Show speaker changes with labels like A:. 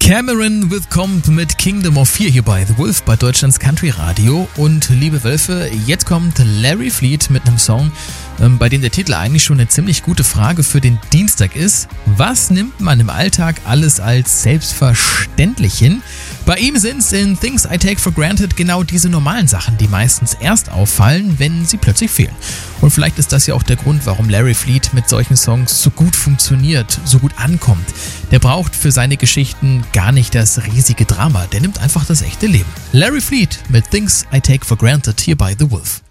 A: Cameron with Comp mit Kingdom of Fear hier bei The Wolf bei Deutschlands Country Radio. Und liebe Wölfe, jetzt kommt Larry Fleet mit einem Song, bei dem der Titel eigentlich schon eine ziemlich gute Frage für den Dienstag ist. Was nimmt man im Alltag alles als selbstverständlich hin? Bei ihm sind es in Things I Take for Granted genau diese normalen Sachen, die meistens erst auffallen, wenn sie plötzlich fehlen. Und vielleicht ist das ja auch der Grund, warum Larry Fleet mit solchen Songs so gut funktioniert, so gut ankommt. Der braucht für seine Geschichten gar nicht das riesige Drama, der nimmt einfach das echte Leben. Larry Fleet mit Things I Take for Granted hier bei The Wolf.